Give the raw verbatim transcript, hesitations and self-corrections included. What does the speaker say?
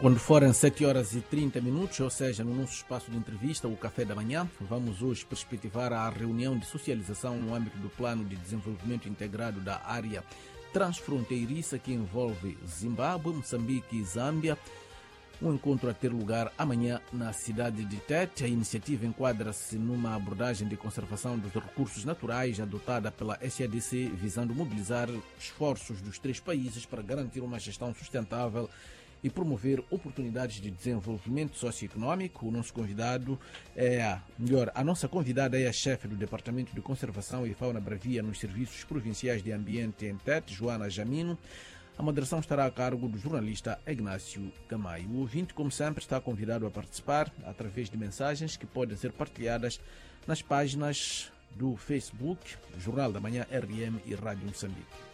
Quando forem sete horas e trinta minutos, ou seja, no nosso espaço de entrevista, o Café da Manhã, vamos hoje perspectivar a reunião de socialização no âmbito do Plano de Desenvolvimento Integrado da Área Transfronteiriça, que envolve Zimbábue, Moçambique e Zâmbia. Um encontro a ter lugar amanhã na cidade de Tete. A iniciativa enquadra-se numa abordagem de conservação dos recursos naturais adotada pela S A D C, visando mobilizar esforços dos três países para garantir uma gestão sustentável e promover oportunidades de desenvolvimento socioeconômico. O nosso convidado é a, melhor, a nossa convidada é a chefe do Departamento de Conservação e Fauna Bravia nos Serviços Provinciais de Ambiente em Tete, Joana Jamino. A moderação estará a cargo do jornalista Ignácio Gamaio. O ouvinte, como sempre, está convidado a participar através de mensagens que podem ser partilhadas nas páginas do Facebook, Jornal da Manhã R M e Rádio Moçambique.